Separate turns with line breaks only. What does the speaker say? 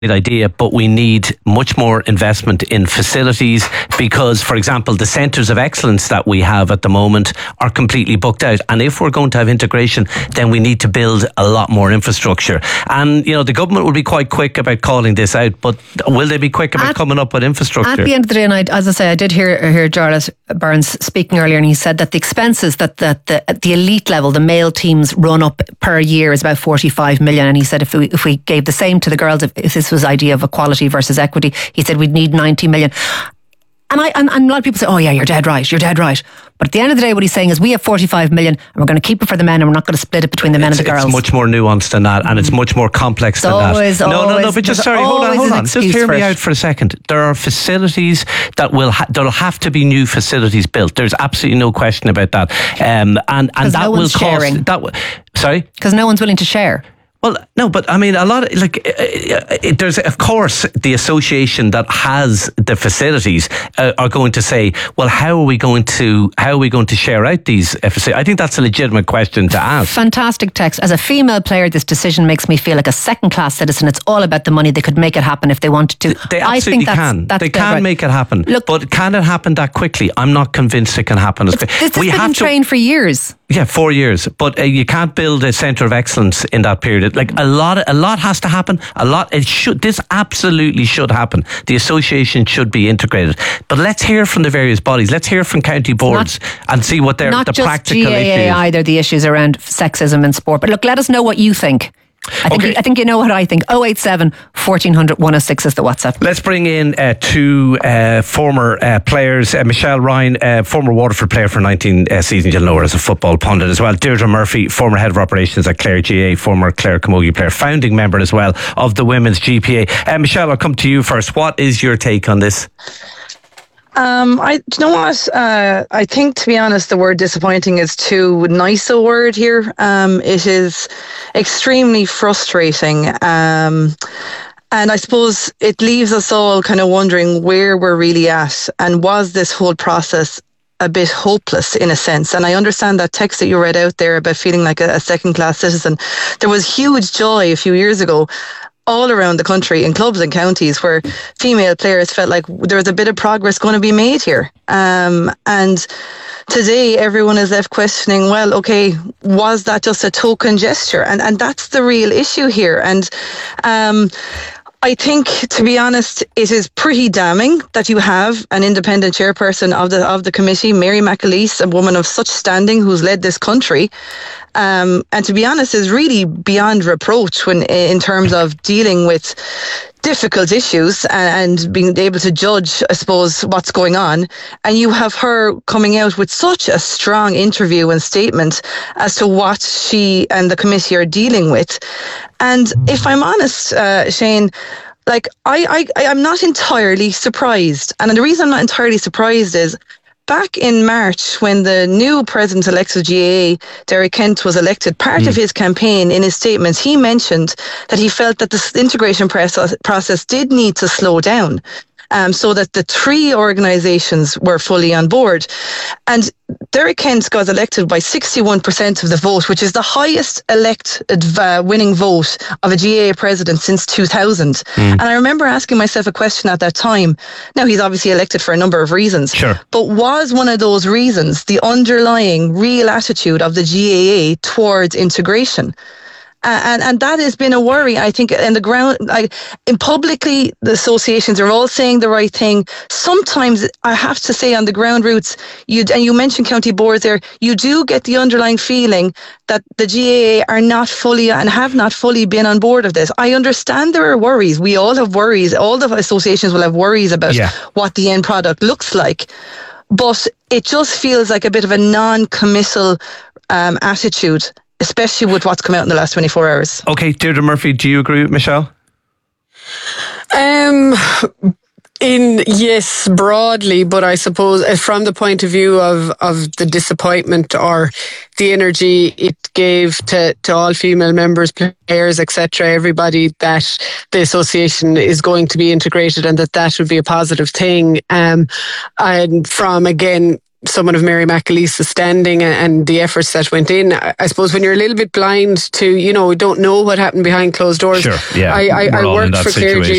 idea, but we need much more investment in facilities because, for example, the centres of excellence that we have at the moment are completely booked out. And if we're going to have integration, then we need to build a lot more infrastructure. And, you know, the government will be quite quick about calling this out, but will they be quick about coming up with infrastructure?
At the end of the day, and as I say, I did hear Jarlath Burns speaking earlier, and he said that the expenses that the elite level, the male teams run up per year is about 45 million. And he said if we gave the same to the girls, if this was idea of equality versus equity, he said we'd need 90 million. And a lot of people say, oh yeah, you're dead right. But at the end of the day, what he's saying is we have 45 million and we're going to keep it for the men and we're not going to split it between the men and the girls.
It's much more nuanced than that, and it's much more complex than that. No, but just hold on. Just hear me out for a second. There are facilities that there'll have to be new facilities built. There's absolutely no question about that. And that will cost. Sorry?
Because no one's willing to share.
Well, no, but I mean, a lot of, there's, of course, the association that has the facilities are going to say, well, how are we going to share out these facilities? I think that's a legitimate question to ask.
Fantastic text. As a female player, this decision makes me feel like a second-class citizen. It's all about the money. They could make it happen if they wanted to.
They absolutely can. They can make it happen. Look, but can it happen that quickly? I'm not convinced it can happen as quickly.
This has been trained for years.
Yeah, 4 years. But you can't build a centre of excellence in that period. Like a lot has to happen. This absolutely should happen. The association should be integrated. But let's hear from the various bodies. Let's hear from county boards and see what the practical issues. Not just GAA
either, the issues around sexism in sport. But look, let us know what you think. I think you know what I think. 087 1400 106 is the WhatsApp.
Let's bring in two former players. Michelle Ryan, former Waterford player for 19 seasons, you'll know her as a football pundit as well. Deirdre Murphy, former head of operations at Clare GAA, former Clare Camogie player, founding member as well of the Women's GPA. Michelle, I'll come to you first. What is your take on this?
Do you know what? I think, to be honest, the word disappointing is too nice a word here. It is extremely frustrating. And I suppose it leaves us all kind of wondering where we're really at, and was this whole process a bit hopeless in a sense. And I understand that text that you read out there about feeling like a second-class citizen. There was huge joy a few years ago all around the country in clubs and counties where female players felt like there was a bit of progress going to be made here. And today everyone is left questioning, well, okay, was that just a token gesture? And that's the real issue here. And I think, to be honest, it is pretty damning that you have an independent chairperson of the committee, Mary McAleese, a woman of such standing who's led this country, and to be honest, is really beyond reproach in terms of dealing with difficult issues and being able to judge, I suppose, what's going on. And you have her coming out with such a strong interview and statement as to what she and the committee are dealing with. And if I'm honest, Shane, like I'm not entirely surprised. And the reason I'm not entirely surprised is back in March, when the new president-elect of GAA, Derek Kent, was elected, part of his campaign, in his statements, he mentioned that he felt that the integration process did need to slow down, so that the three organisations were fully on board. And Derek Kent got elected by 61% of the vote, which is the highest elected winning vote of a GAA president since 2000. And I remember asking myself a question at that time. Now, he's obviously elected for a number of reasons. Sure. But was one of those reasons the underlying real attitude of the GAA towards integration? And that has been a worry, I think, in the ground. In publicly, the associations are all saying the right thing. Sometimes, I have to say, on the ground roots, you mentioned county boards there, you do get the underlying feeling that the GAA are not fully and have not fully been on board of this. I understand there are worries. We all have worries. All the associations will have worries about what the end product looks like. But it just feels like a bit of a non-committal attitude, especially with what's come out in the last 24 hours.
Okay, Deirdre Murphy, do you agree with Michelle?
Yes, broadly, but I suppose from the point of view of the disappointment or the energy it gave to all female members, players, etc., everybody, that the association is going to be integrated and that would be a positive thing. And from, again, someone of Mary McAleese's standing and the efforts that went in. I suppose when you're a little bit blind to, don't know what happened behind closed doors.
Sure, yeah.
I worked for Clare